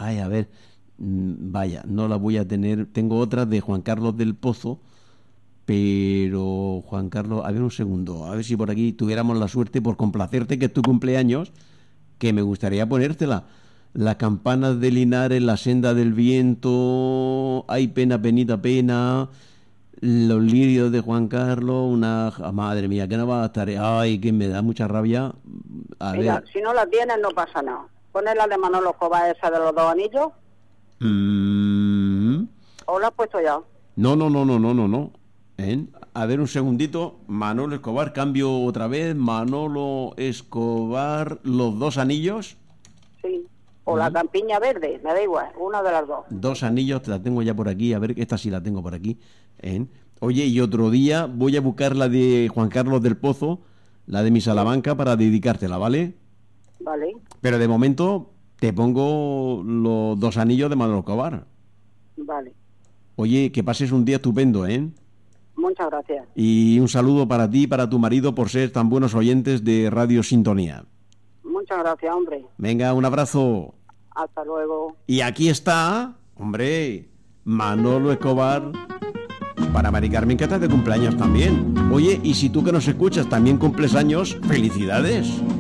Ay, a ver, vaya, no la voy a tener. Tengo otra de Juan Carlos del Pozo, pero Juan Carlos, a ver un segundo, a ver si por aquí tuviéramos la suerte, por complacerte, que es tu cumpleaños, que me gustaría ponértela. Las campanas de Linares, la senda del viento, ay pena, penita, pena, los lirios de Juan Carlos, madre mía, que no va a estar, ay, que me da mucha rabia. A Mira, ver. si no la tienes no pasa nada. Pones la de Manolo Escobar, esa de los 2 anillos. ¿O la has puesto ya? No. A ver un segundito, Manolo Escobar, cambio otra vez, Manolo Escobar, los 2 anillos. Sí. O la campiña verde, me da igual, una de las 2. 2 anillos, te la tengo ya por aquí, a ver, esta sí la tengo por aquí. Oye, y otro día voy a buscar la de Juan Carlos del Pozo, la de mi Salamanca, para dedicártela, ¿vale? Vale. Pero de momento te pongo los 2 anillos de Manolo Escobar. Vale. Oye, que pases un día estupendo, Muchas gracias. Y un saludo para ti y para tu marido por ser tan buenos oyentes de Radio Sintonía. Muchas gracias, hombre. Venga, un abrazo. Hasta luego. Y aquí está, hombre, Manolo Escobar, para Mari Carmen, que estás de cumpleaños también. Oye, y si tú que nos escuchas también cumples años, ¡felicidades!